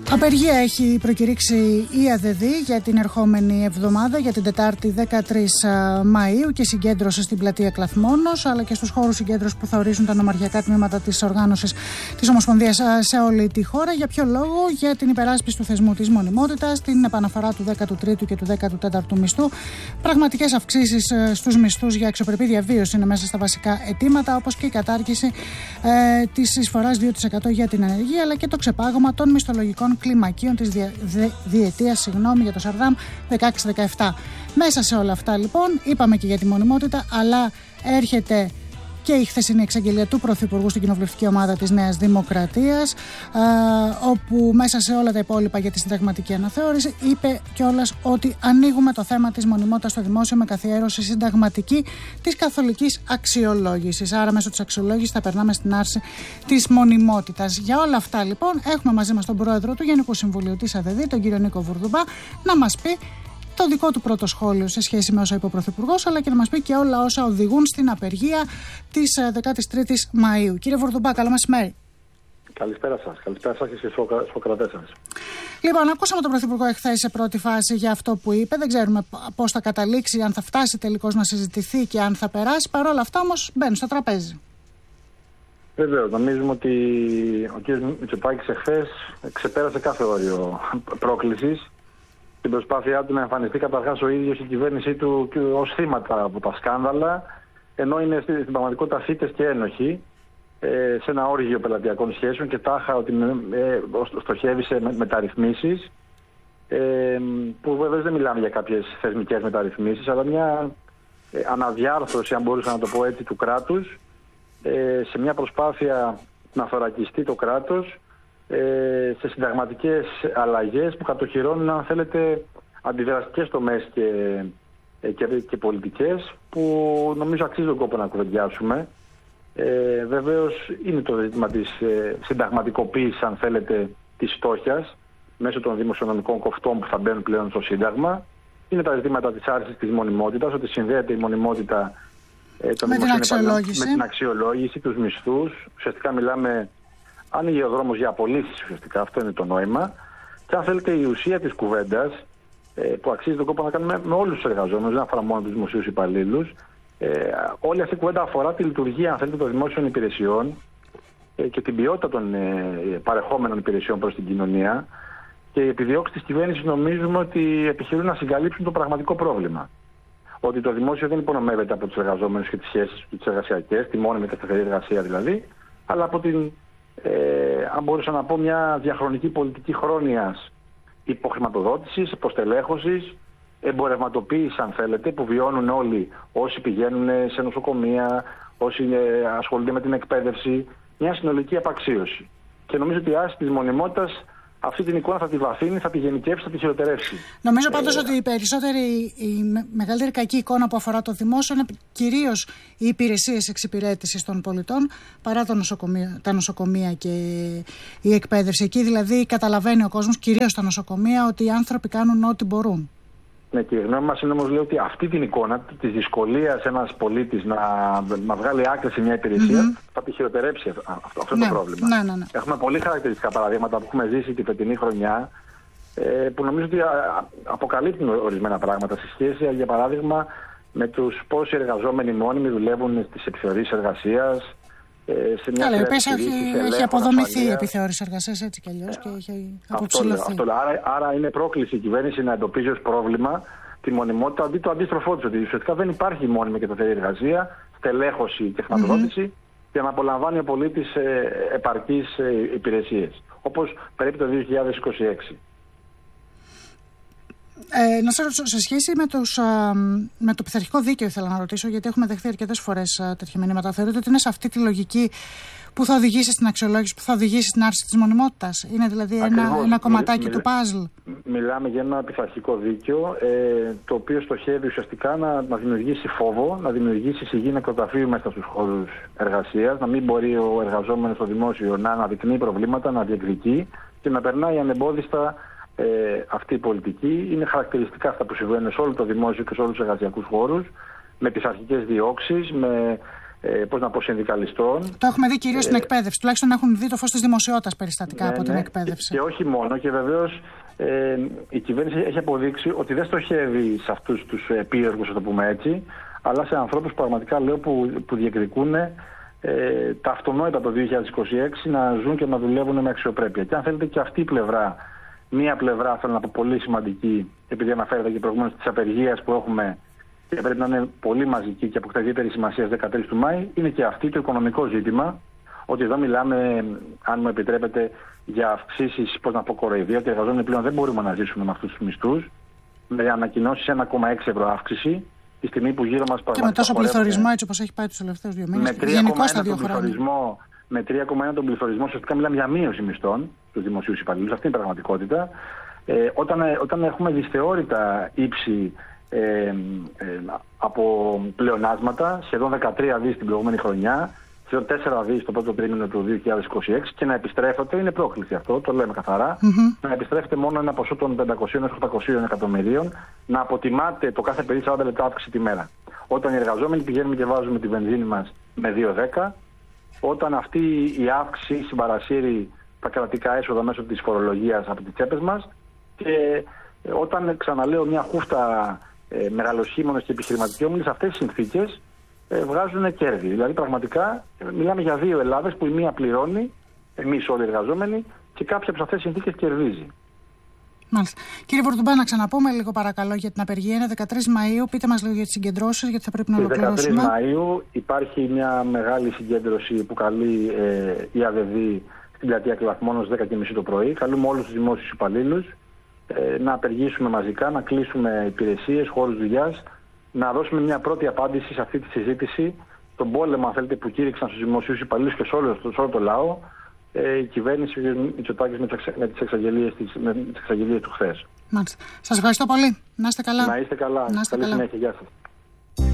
Απεργία έχει προκηρύξει η ΑΔΔ για την ερχόμενη εβδομάδα, για την Τετάρτη 13 Μαΐου, και συγκέντρωση στην πλατεία Κλαθμόνος, αλλά και στους χώρους συγκέντρωσης που θα ορίσουν τα νομαρχιακά τμήματα της οργάνωσης της Ομοσπονδίας σε όλη τη χώρα. Για ποιο λόγο? Για την υπεράσπιση του θεσμού της μονιμότητας, την επαναφορά του 13ου και του 14ου μισθού, πραγματικές αυξήσεις στους μισθούς για αξιοπρεπή διαβίωση είναι μέσα στα βασικά αιτήματα, όπως και η κατάργηση της εισφοράς 2% για την ανεργία, αλλά και το ξεπάγωμα των μισθολογικών κλιμακίων της διετίας για το Σαρδάμ 16-17. Μέσα σε όλα αυτά λοιπόν είπαμε και για τη μονιμότητα, αλλά έρχεται και η χθεσινή εξαγγελία του Πρωθυπουργού στην κοινοβουλευτική ομάδα της Νέας Δημοκρατίας, όπου μέσα σε όλα τα υπόλοιπα για τη συνταγματική αναθεώρηση είπε κιόλας ότι ανοίγουμε το θέμα της μονιμότητας στο δημόσιο με καθιέρωση συνταγματική της καθολικής αξιολόγησης. Άρα μέσω της αξιολόγησης θα περνάμε στην άρση της μονιμότητας. Για όλα αυτά λοιπόν έχουμε μαζί μας τον πρόεδρο του Γενικού Συμβουλίου της ΑΔΔ, τον κύριο Νίκο Βουρδουμπά, να μας πει το δικό του πρώτο σχόλιο σε σχέση με όσα είπε ο Πρωθυπουργός, αλλά και να μας πει και όλα όσα οδηγούν στην απεργία της 13ης Μαΐου. Κύριε Βουρδουμπά, καλό μεσημέρι. Καλησπέρα σας. Καλησπέρα σας και στις Σοκρατές σας. Λοιπόν, ακούσαμε τον Πρωθυπουργό εχθές σε πρώτη φάση για αυτό που είπε. Δεν ξέρουμε πώς θα καταλήξει, αν θα φτάσει τελικώς να συζητηθεί και αν θα περάσει. Παρ' όλα αυτά όμως μπαίνουν στο τραπέζι. Βεβαίως, νομίζουμε ότι ο κ. Μητσοτάκης εχθές ξεπέρασε κάθε όριο πρόκλησης. Την προσπάθειά του να εμφανιστεί καταρχάς ο ίδιος η κυβέρνησή του ως θύματα από τα σκάνδαλα, ενώ είναι στην πραγματικότητα θύτες και ένοχοι σε ένα όργιο πελατειακών σχέσεων, και τάχα ότι στοχεύει σε μεταρρυθμίσεις, που βέβαια δεν μιλάμε για κάποιες θεσμικές μεταρρυθμίσεις, αλλά μια αναδιάρθρωση, αν μπορούσα να το πω έτσι, του κράτους, σε μια προσπάθεια να θωρακιστεί το κράτος, σε συνταγματικές αλλαγές που κατοχυρώνουν, αν θέλετε, αντιδραστικές τομές και πολιτικές, που νομίζω αξίζει τον κόπο να κουβεντιάσουμε. Βεβαίως είναι το ζήτημα της συνταγματικοποίησης, αν θέλετε, της φτώχειας μέσω των δημοσιονομικών κοφτών που θα μπαίνουν πλέον στο Σύνταγμα. Είναι τα ζητήματα της άρσης της μονιμότητας, ότι συνδέεται η μονιμότητα με την αξιολόγηση, τους μισθούς. Ουσιαστικά μιλάμε, ανοίγει ο δρόμος για απολύσεις, ουσιαστικά αυτό είναι το νόημα. Και αν θέλετε, η ουσία της κουβέντας, που αξίζει τον κόπο να κάνουμε με όλους τους εργαζόμενους, δεν αφορά μόνο τους δημοσίους υπαλλήλους, όλη αυτή η κουβέντα αφορά τη λειτουργία, αν θέλετε, των δημόσιων υπηρεσιών και την ποιότητα των παρεχόμενων υπηρεσιών προς την κοινωνία. Και οι επιδιώξεις της κυβέρνησης νομίζουμε ότι επιχειρούν να συγκαλύψουν το πραγματικό πρόβλημα. Ότι το δημόσιο δεν υπονομεύεται από τους εργαζόμενους και τις σχέσεις τους εργασιακές, τη μόνιμη και σταθερή εργασία δηλαδή, αλλά από την, αν μπορούσα να πω, μια διαχρονική πολιτική χρόνιας υποχρηματοδότησης, υποστελέχωσης, εμπορευματοποίηση, αν θέλετε, που βιώνουν όλοι όσοι πηγαίνουν σε νοσοκομεία, όσοι ασχολούνται με την εκπαίδευση, μια συνολική απαξίωση. Και νομίζω ότι η άρση της μονιμότητας αυτή την εικόνα θα τη βαθύνει, θα τη γενικεύσει, θα τη χειροτερεύσει. Νομίζω πάντως ότι η μεγαλύτερη κακή εικόνα που αφορά το δημόσιο είναι κυρίως οι υπηρεσίες εξυπηρέτησης των πολιτών, παρά τα νοσοκομεία και η εκπαίδευση. Εκεί δηλαδή καταλαβαίνει ο κόσμος, κυρίως στα νοσοκομεία, ότι οι άνθρωποι κάνουν ό,τι μπορούν. Ναι, και η γνώμη μας είναι, όμως, λέει, ότι αυτή την εικόνα της δυσκολίας ένας πολίτης να βγάλει άκρη σε μια υπηρεσία θα τη χειροτερέψει αυτό το πρόβλημα. Ναι. Έχουμε πολύ χαρακτηριστικά παραδείγματα που έχουμε ζήσει την φετινή χρονιά, που νομίζω ότι αποκαλύπτουν ορισμένα πράγματα σε σχέση, για παράδειγμα, με τους πόσοι εργαζόμενοι μόνιμοι δουλεύουν στις επιθεωρήσεις εργασίας. Καλά, έχει αποδομηθεί η επιθεώρηση εργασίας έτσι κι αλλιώς και έχει αποψηλωθεί. Άρα είναι πρόκληση η κυβέρνηση να εντοπίζει ως πρόβλημα τη μονιμότητα, αντί το αντίστροφό της, ότι ουσιαστικά δεν υπάρχει μόνιμη και σταθερή εργασία, στελέχωση και χρηματοδότηση, για να απολαμβάνει ο πολίτης επαρκείς υπηρεσίες, όπως πρέπει το 2026. Να σας ρωτήσω, σε σχέση με το πειθαρχικό δίκαιο, ήθελα να ρωτήσω, γιατί έχουμε δεχθεί αρκετές φορές τέτοια μηνύματα. Θεωρείτε ότι είναι σε αυτή τη λογική που θα οδηγήσει στην αξιολόγηση, που θα οδηγήσει στην άρση της μονιμότητας? Είναι δηλαδή ένα κομματάκι του παζλ? Μιλάμε για ένα πειθαρχικό δίκαιο, το οποίο στοχεύει ουσιαστικά να δημιουργήσει φόβο, να δημιουργήσει σιγή νεκροταφείου μέσα στους χώρους εργασίας, να μην μπορεί ο εργαζόμενος στο δημόσιο να αναδεικνύει προβλήματα, να διεκδικεί και να περνάει ανεμπόδιστα αυτή η πολιτική. Είναι χαρακτηριστικά αυτά που συμβαίνουν σε όλο το δημόσιο και σε όλους τους εργασιακούς χώρους, με πειθαρχικές διώξεις, με συνδικαλιστών. Το έχουμε δει κυρίως στην εκπαίδευση. Τουλάχιστον έχουν δει το φως της δημοσιότητας περιστατικά από την εκπαίδευση. Και όχι μόνο. Και βεβαίως η κυβέρνηση έχει αποδείξει ότι δεν στοχεύει σε αυτούς τους επίεργους, να το πούμε έτσι, αλλά σε ανθρώπους πραγματικά λέω που διεκδικούν τα αυτονόητα το 2026 να ζουν και να δουλεύουν με αξιοπρέπεια. Και αν θέλετε και αυτή η πλευρά, μία πλευρά θέλω να πω πολύ σημαντική, επειδή αναφέρεται και προηγουμένως της απεργίας που έχουμε και πρέπει να είναι πολύ μαζική και αποκτά ιδιαίτερη σημασία στις 13 του Μάη, είναι και αυτή το οικονομικό ζήτημα. Ότι εδώ μιλάμε, αν μου επιτρέπετε, για αυξήσεις, κοροϊδία, ότι οι εργαζόμενοι πλέον δεν μπορούμε να ζήσουμε με αυτούς τους μισθούς. Με ανακοινώσεις 1,6 ευρώ αύξηση, τη στιγμή που γύρω μας και με τόσο πληθωρισμό, έτσι όπως έχει πάει τους τελευταίους 2 μήνες, γενικώς τα 2 χρόνια. Με 3,1 τον πληθωρισμό, ουσιαστικά μιλάμε για μείωση μισθών στους δημοσίους υπαλλήλους. Αυτή είναι η πραγματικότητα. Όταν έχουμε δυσθεώρητα ύψη από πλεονάσματα, σχεδόν 13 δις την προηγούμενη χρονιά, σχεδόν 4 δις το πρώτο τρίμηνο του 2026, και να επιστρέφεται, είναι πρόκληση αυτό, το λέμε καθαρά, να επιστρέφεται μόνο ένα ποσό των 500-800 εκατομμυρίων, να αποτιμάται το κάθε παιδί 40 λεπτά αύξηση τη μέρα. Όταν οι εργαζόμενοι πηγαίνουμε και βάζουμε τη βενζίνη μας με 2,10, όταν αυτή η αύξηση συμπαρασύρει τα κρατικά έσοδα μέσω της φορολογίας από τις τσέπες μας, και όταν, ξαναλέω, μια χούφτα μεγαλοσχήμονες και επιχειρηματικοί όμιλοι σε αυτές τις συνθήκες βγάζουν κέρδη. Δηλαδή πραγματικά μιλάμε για 2 Ελλάδες που η μία πληρώνει, εμείς όλοι οι εργαζόμενοι, και κάποια από αυτές τις συνθήκες κερδίζει. Μάλιστα. Κύριε Βορτουμπά, να ξαναπούμε λίγο παρακαλώ για την απεργία. Είναι 13 Μαΐου. Πείτε μας λίγο για τις συγκεντρώσεις, γιατί θα πρέπει να ολοκληρώσουμε. 13 Μαΐου υπάρχει μια μεγάλη συγκέντρωση που καλεί η ΑΔΔ στην πλατεία Κλαθμόνος 10:30 το πρωί. Καλούμε όλους τους δημόσιους υπαλλήλους να απεργήσουμε μαζικά, να κλείσουμε υπηρεσίες, χώρους δουλειάς, να δώσουμε μια πρώτη απάντηση σε αυτή τη συζήτηση, τον πόλεμο, αν θέλετε, που κήρυξαν στους δημοσίους υπαλλήλους και σε όλο το λαό η κυβέρνηση Μητσοτάκης με τις εξαγγελίες του χθες. Μάλιστα. Σας ευχαριστώ πολύ. Να είστε καλά. Να είστε καλά. Καλή συνέχεια. Γεια σας.